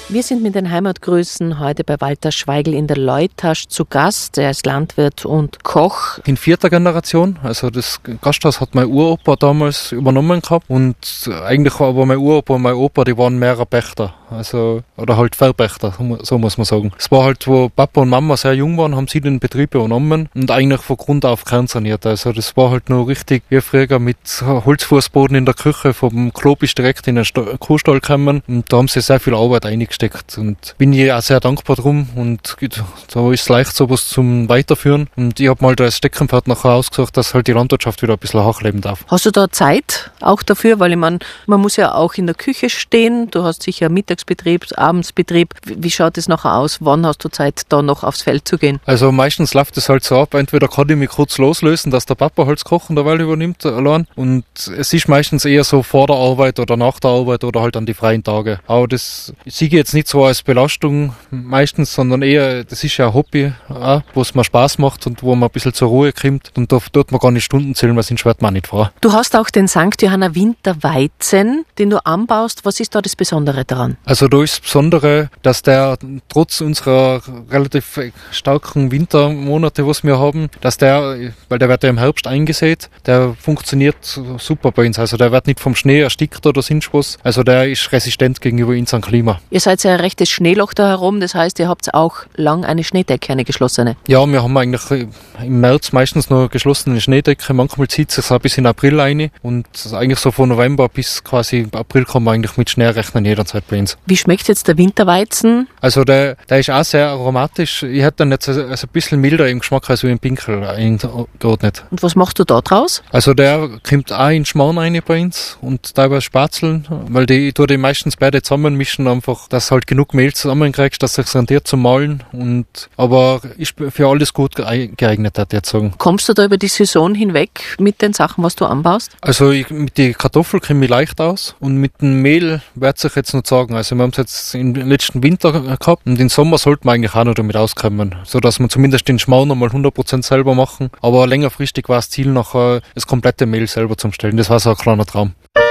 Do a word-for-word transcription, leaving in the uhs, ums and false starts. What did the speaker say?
Wir sind mit den Heimatgrüßen heute bei Walter Schweigl in der Leutasch zu Gast. Er ist Landwirt und Koch. In vierter Generation, also das Gasthaus hat mein Uropa damals übernommen gehabt und eigentlich war aber mein Uropa und mein Opa, die waren mehrere Pächter, also oder halt Verpächter, so muss man sagen. Es war halt, wo Papa und Mama sehr jung waren, haben sie den Betrieb übernommen und eigentlich von Grund auf kernsaniert. Also das war halt noch richtig wie früher mit Holzfußboden in der Küche, vom Klo bis direkt in den Sta- Kuhstall gekommen und da haben sie sehr viel Arbeit eingesteckt und bin ich auch sehr dankbar drum und da ist es leicht sowas zum Weiterführen und ich habe mal da als Steckenpferd nachher ausgesucht, dass halt die Landwirtschaft wieder ein bisschen hochleben darf. Hast du da Zeit auch dafür? Weil ich meine, man muss ja auch in der Küche stehen, du hast sicher Mittagsbetrieb, Abendsbetrieb. Wie schaut es nachher aus? Wann hast du Zeit, da noch aufs Feld zu gehen? Also meistens läuft es halt so ab, entweder kann ich mich kurz loslösen, dass der Papa halt das Kochen derweil übernimmt allein und es ist meistens eher so vor der Arbeit oder nach der Arbeit oder halt an die freien Tage. Aber das sehe ich jetzt nicht so als Belastung meistens, sondern eher, das ist ja ein Hobby, auch, wo es mir Spaß macht und wo man ein bisschen zur Ruhe kommt und da tut man gar nicht Stunden zählen, weil sonst schwört man nicht vor. Du hast auch den Sankt Johanna Winterweizen, den du anbaust. Was ist da das Besondere daran? Also da ist das Besondere, dass der trotz unserer relativ starken Wintermonate, was wir haben, dass der, weil der wird ja im Herbst eingesät, der funktioniert super bei uns. Also der wird nicht vom Schnee erstickt oder sonst was. Also der ist resistent gegenüber unserem Klima. Ihr seid ja ein rechtes Schneeloch da herum, das heißt, ihr habt auch lang eine Schneedecke, eine geschlossene. Ja, wir haben eigentlich im März meistens noch geschlossene Schneedecke. Manchmal zieht es sich auch bis in April rein und eigentlich so von November bis quasi April kann man eigentlich mit Schnee rechnen jederzeit bei uns. Wie schmeckt jetzt der Winterweizen? Also der, der ist auch sehr aromatisch. Ich hätte dann jetzt also ein bisschen milder im Geschmack als wie im Pinkel eingeordnet. Und was machst du da draus? Also der kommt auch in Schmarrn rein bei uns und teilweise Spatzeln, weil die, ich tue die meistens beide zusammenmischen, einfach, dass halt genug Mehl zusammenkriegst, dass es rentiert zum Mahlen und, aber ist für alles gut geeignet, hätte ich jetzt sagen. Kommst du da über die Saison hinweg mit den Sachen, was du anbaust? Also ich, mit den Kartoffeln komme ich leicht aus und mit dem Mehl werde ich jetzt noch sagen. Also wir haben es jetzt im letzten Winter gehabt und im Sommer sollten wir eigentlich auch noch damit auskommen, sodass wir zumindest den Schmarrn einmal hundert Prozent selber machen, aber längerfristig war das Ziel, nachher das komplette Mehl selber zu stellen. Das war so ein kleiner Traum.